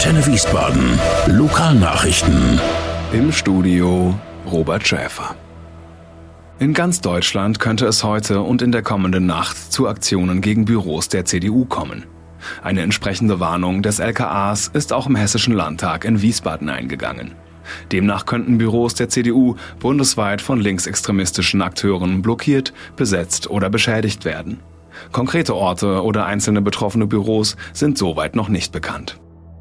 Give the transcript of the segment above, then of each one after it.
Antenne Wiesbaden. Lokalnachrichten. Im Studio Robert Schäfer. In ganz Deutschland könnte es heute und in der kommenden Nacht zu Aktionen gegen Büros der CDU kommen. Eine entsprechende Warnung des LKAs ist auch im Hessischen Landtag in Wiesbaden eingegangen. Demnach könnten Büros der CDU bundesweit von linksextremistischen Akteuren blockiert, besetzt oder beschädigt werden. Konkrete Orte oder einzelne betroffene Büros sind soweit noch nicht bekannt.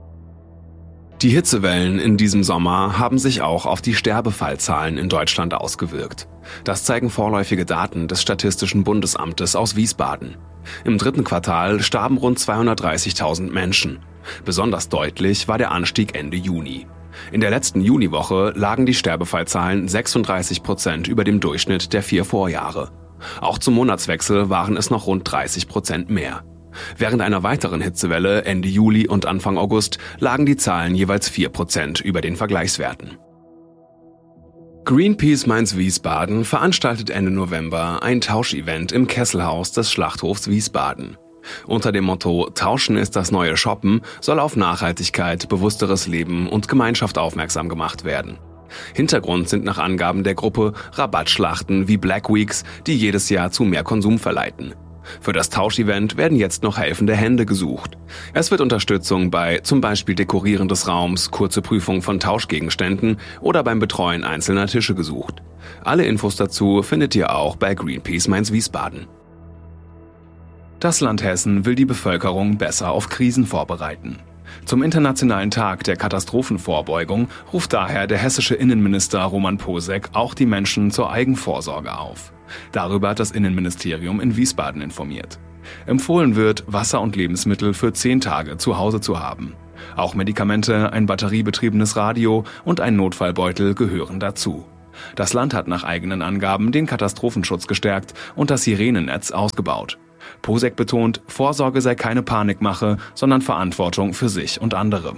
Die Hitzewellen in diesem Sommer haben sich auch auf die Sterbefallzahlen in Deutschland ausgewirkt. Das zeigen vorläufige Daten des Statistischen Bundesamtes aus Wiesbaden. Im 3. Quartal starben rund 230.000 Menschen. Besonders deutlich war der Anstieg Ende Juni. In der letzten Juniwoche lagen die Sterbefallzahlen 36% über dem Durchschnitt der 4 Vorjahre. Auch zum Monatswechsel waren es noch rund 30% mehr. Während einer weiteren Hitzewelle Ende Juli und Anfang August lagen die Zahlen jeweils 4% über den Vergleichswerten. Greenpeace Mainz-Wiesbaden veranstaltet Ende November ein Tauschevent im Kesselhaus des Schlachthofs Wiesbaden. Unter dem Motto »Tauschen ist das neue Shoppen« soll auf Nachhaltigkeit, bewussteres Leben und Gemeinschaft aufmerksam gemacht werden. Hintergrund sind nach Angaben der Gruppe Rabattschlachten wie Black Weeks, die jedes Jahr zu mehr Konsum verleiten. Für das Tauschevent werden jetzt noch helfende Hände gesucht. Es wird Unterstützung bei zum Beispiel Dekorieren des Raums, kurze Prüfung von Tauschgegenständen oder beim Betreuen einzelner Tische gesucht. Alle Infos dazu findet ihr auch bei Greenpeace Mainz-Wiesbaden. Das Land Hessen will die Bevölkerung besser auf Krisen vorbereiten. Zum Internationalen Tag der Katastrophenvorbeugung ruft daher der hessische Innenminister Roman Posek auch die Menschen zur Eigenvorsorge auf. Darüber hat das Innenministerium in Wiesbaden informiert. Empfohlen wird, Wasser und Lebensmittel für 10 Tage zu Hause zu haben. Auch Medikamente, ein batteriebetriebenes Radio und ein Notfallbeutel gehören dazu. Das Land hat nach eigenen Angaben den Katastrophenschutz gestärkt und das Sirenennetz ausgebaut. Posek betont, Vorsorge sei keine Panikmache, sondern Verantwortung für sich und andere.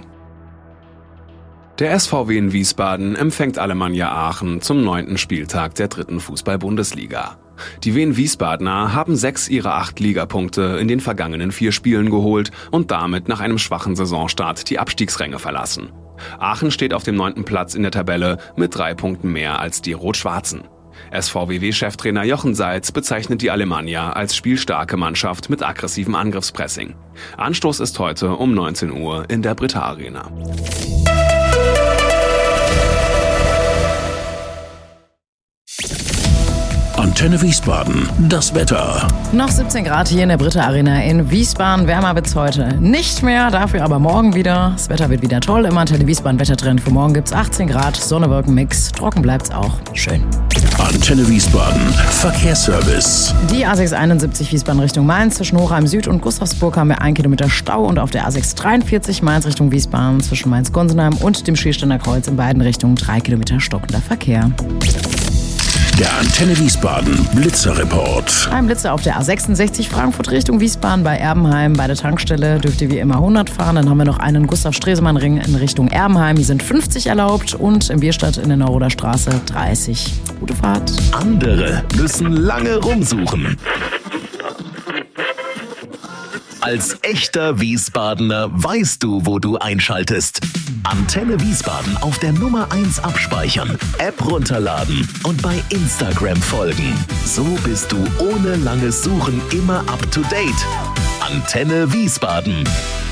Der SVW in Wiesbaden empfängt Alemannia Aachen zum 9. Spieltag der 3. Fußball-Bundesliga. Die Wien-Wiesbadener haben 6 ihrer 8 Ligapunkte in den vergangenen 4 Spielen geholt und damit nach einem schwachen Saisonstart die Abstiegsränge verlassen. Aachen steht auf dem 9. Platz in der Tabelle mit 3 Punkten mehr als die Rot-Schwarzen. SVW-Cheftrainer Jochen Seitz bezeichnet die Alemannia als spielstarke Mannschaft mit aggressivem Angriffspressing. Anstoß ist heute um 19 Uhr in der Britta Arena. Antenne Wiesbaden, das Wetter. Noch 17 Grad hier in der Britta Arena in Wiesbaden. Wärmer wird's heute nicht mehr, dafür aber morgen wieder. Das Wetter wird wieder toll. Im Antenne Wiesbaden Wettertrend für morgen gibt's 18 Grad, Sonne-Wolken-Mix. Trocken bleibt's auch. Schön. Antenne Wiesbaden, Verkehrsservice. Die A671 Wiesbaden Richtung Mainz zwischen Hochheim Süd und Gustavsburg haben wir 1 Kilometer Stau und auf der A643 Mainz Richtung Wiesbaden zwischen Mainz-Gonsenheim und dem Schiersteiner Kreuz in beiden Richtungen 3 Kilometer stockender Verkehr. Der Antenne Wiesbaden Blitzerreport. Ein Blitzer auf der A66 Frankfurt Richtung Wiesbaden bei Erbenheim. Bei der Tankstelle dürft ihr wie immer 100 fahren. Dann haben wir noch einen Gustav-Stresemann-Ring in Richtung Erbenheim. Hier sind 50 erlaubt und im Bierstadt in der Neuroder Straße 30. Gute Fahrt. Andere müssen lange rumsuchen. Als echter Wiesbadener weißt du, wo du einschaltest. Antenne Wiesbaden auf der Nummer 1 abspeichern, App runterladen und bei Instagram folgen. So bist du ohne langes Suchen immer up to date. Antenne Wiesbaden.